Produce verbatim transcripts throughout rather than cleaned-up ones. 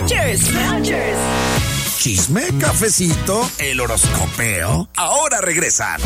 Cheers. Chisme, cafecito, el horoscopeo. Ahora regresan.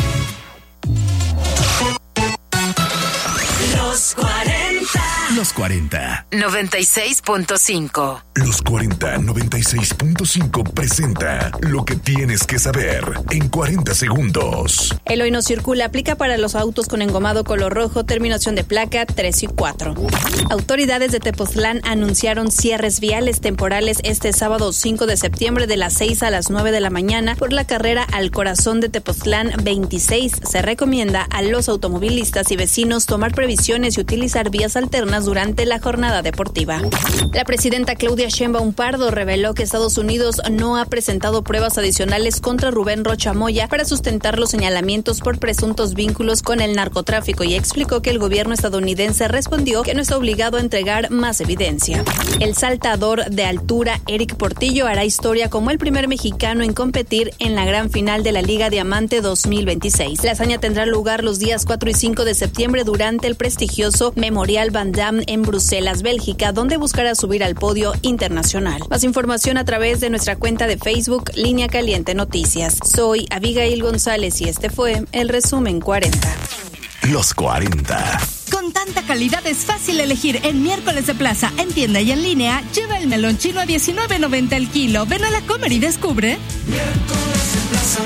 Los cuarenta. Los cuarenta. noventa y seis punto cinco. Los cuarenta noventa y seis punto cinco presenta lo que tienes que saber en cuarenta segundos. El hoy no circula aplica para los autos con engomado color rojo, terminación de placa tres y cuatro. Autoridades de Tepoztlán anunciaron cierres viales temporales este sábado cinco de septiembre de las seis a las nueve de la mañana por la carrera al corazón de Tepoztlán veintiséis. Se recomienda a los automovilistas y vecinos tomar previsiones y utilizar vías alternas durante la jornada deportiva. La presidenta Claudia Sheinbaum Pardo reveló que Estados Unidos no ha presentado pruebas adicionales contra Rubén Rocha Moya para sustentar los señalamientos por presuntos vínculos con el narcotráfico y explicó que el gobierno estadounidense respondió que no está obligado a entregar más evidencia. El saltador de altura Eric Portillo hará historia como el primer mexicano en competir en la gran final de la Liga Diamante dos mil veintiséis. La hazaña tendrá lugar los días cuatro y cinco de septiembre durante el prestigioso Memorial Van Damme en Bruselas, Bélgica, donde buscará subir al podio internacional. Más información a través de nuestra cuenta de Facebook, Línea Caliente Noticias. Soy Abigail González y este fue el resumen cuarenta. Los cuarenta. Con tanta calidad es fácil elegir en miércoles de plaza, en tienda y en línea. Lleva el melón chino a diecinueve noventa el kilo. Ven a la Comer y descubre. Miércoles en plaza.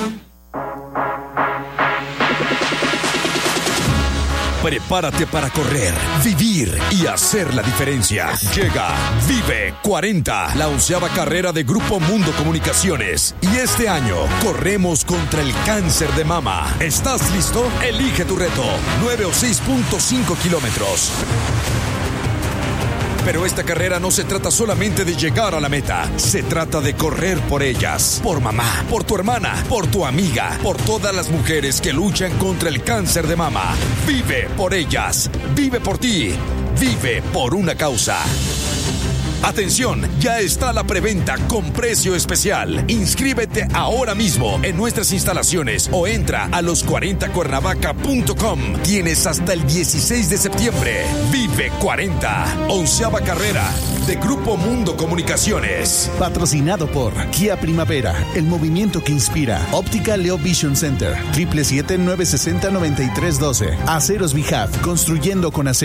Prepárate para correr, vivir y hacer la diferencia. Llega Vive cuarenta, la onceava carrera de Grupo Mundo Comunicaciones. Y este año corremos contra el cáncer de mama. ¿Estás listo? Elige tu reto. nueve o seis punto cinco kilómetros. Pero esta carrera no se trata solamente de llegar a la meta. Se trata de correr por ellas. Por mamá, por tu hermana, por tu amiga, por todas las mujeres que luchan contra el cáncer de mama. Vive por ellas. Vive por ti. Vive por una causa. Atención, ya está la preventa con precio especial. Inscríbete ahora mismo en nuestras instalaciones o entra a los cuarenta cuernavaca punto com. Tienes hasta el dieciséis de septiembre. Vive cuarenta, onceava carrera de Grupo Mundo Comunicaciones. Patrocinado por Kia Primavera, el movimiento que inspira. Óptica Leo Vision Center, siete siete siete, nueve seis cero, nueve tres uno dos. Aceros Bijaf, construyendo con acero.